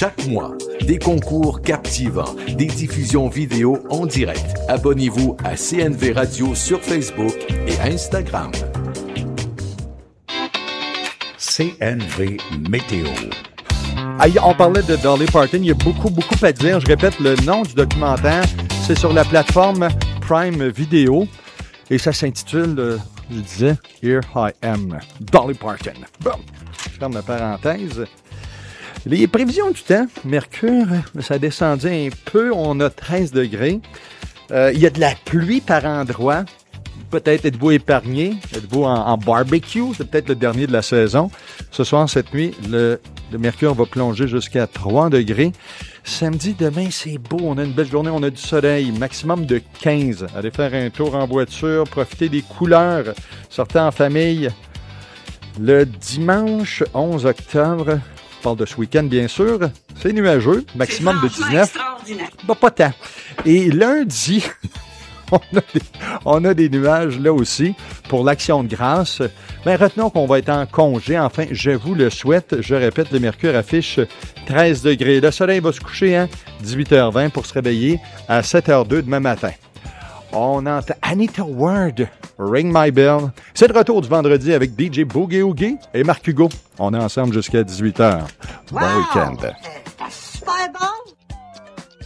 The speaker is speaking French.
Chaque mois, des concours captivants, des diffusions vidéo en direct. Abonnez-vous à CNV Radio sur Facebook et Instagram. CNV Météo. On parlait de Dolly Parton, il y a beaucoup à dire. Je répète, le nom du documentaire, c'est sur la plateforme Prime Video et ça s'intitule, je disais, Here I Am, Dolly Parton. Bon, je ferme la parenthèse. Les prévisions du temps, Mercure, ça descendit un peu, on a 13 degrés. Il y a de la pluie par endroits. Peut-être êtes-vous épargné, êtes-vous en barbecue, c'est peut-être le dernier de la saison. Ce soir, cette nuit, le mercure va plonger jusqu'à 3 degrés. Samedi, demain, c'est beau, on a une belle journée, on a du soleil, maximum de 15. Allez faire un tour en voiture, profitez des couleurs, sortez en famille. Le dimanche 11 octobre, on parle de ce week-end, bien sûr, c'est nuageux, maximum de 19. Bah, pas tant. Et lundi... On a des nuages là aussi pour l'Action de grâce. Mais retenons qu'on va être en congé. Enfin, je vous le souhaite. Je répète, le mercure affiche 13 degrés. Le soleil va se coucher 18h20 pour se réveiller à 7h02 demain matin. On entend Anita Ward, Ring My Bell. C'est le retour du vendredi avec DJ Boogie Oogie et Marc Hugo. On est ensemble jusqu'à 18h. Bon week-end.